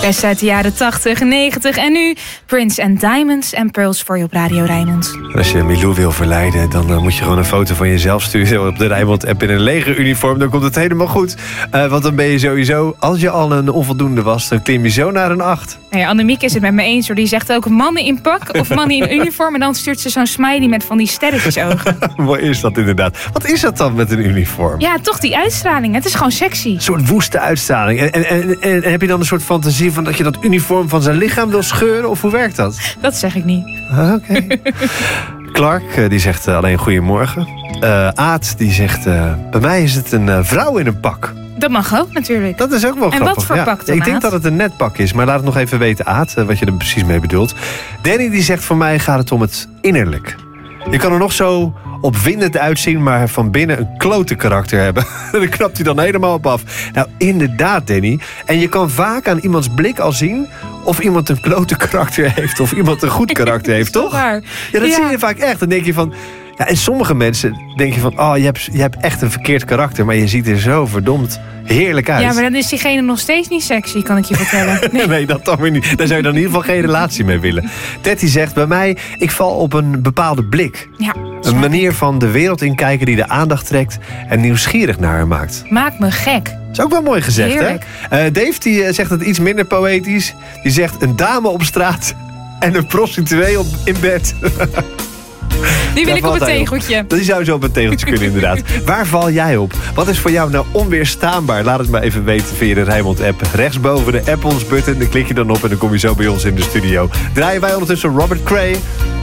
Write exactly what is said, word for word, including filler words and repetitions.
Best uit de jaren tachtig, negentig en nu Prince and Diamonds and Pearls voor je op Radio Rijnmond. Als je Milou wil verleiden, dan uh, moet je gewoon een foto van jezelf sturen op de Rijnmond-app in een legeruniform. Dan komt het helemaal goed. Uh, want dan ben je sowieso, als je al een onvoldoende was, dan klim je zo naar een acht. Nou ja, Annemiek is het met me eens hoor. Die zegt ook mannen in pak of mannen in uniform. En dan stuurt ze zo'n smiley met van die sterretjes ogen. Mooi is dat inderdaad. Wat is dat dan met een uniform? Ja, toch die uitstraling. Het is gewoon sexy. Een soort woeste uitstraling. En, en, en, en heb je dan een soort fantasie van dat je dat uniform van zijn lichaam wil scheuren? Of hoe werkt dat? Dat zeg ik niet. Ah, oké. Okay. Clark, die zegt alleen goedemorgen. Uh, Aad, die zegt, uh, bij mij is het een uh, vrouw in een pak. Dat mag ook natuurlijk. Dat is ook wel en grappig. En wat voor ja. pak dan, Ik denk Aad? dat het een netpak is, maar laat het nog even weten, Aad, uh, wat je er precies mee bedoelt. Danny die zegt, voor mij gaat het om het innerlijk. Je kan er nog zo opwindend uitzien, maar van binnen een klote karakter hebben. Daar knapt hij dan helemaal op af. Nou, inderdaad, Danny. En je kan vaak aan iemands blik al zien of iemand een klote karakter heeft of iemand een goed karakter heeft, toch? Waar. Ja, dat ja. zie je vaak echt. Dan denk je van... Ja, en sommige mensen denk je van, oh, je hebt, je hebt echt een verkeerd karakter, maar je ziet er zo verdomd heerlijk uit. Ja, maar dan is diegene nog steeds niet sexy, kan ik je vertellen. Nee, nee dat dan weer niet. Daar zou je dan in ieder geval geen relatie mee willen. Teddy zegt bij mij, ik val op een bepaalde blik. Ja, een manier van de wereld inkijken die de aandacht trekt en nieuwsgierig naar haar maakt. Maakt me gek. Dat is ook wel mooi gezegd, heerlijk. Hè? Uh, Dave die, uh, zegt het iets minder poëtisch. Die zegt een dame op straat en een prostituee op, in bed. Die wil Daar ik op valt een hij tegeltje. Dat zou zo op een tegeltje kunnen, inderdaad. Waar val jij op? Wat is voor jou nou onweerstaanbaar? Laat het maar even weten via de Rijnmond-app. Rechtsboven de App ons button, daar klik je dan op en dan kom je zo bij ons in de studio. Draaien wij ondertussen Robert Cray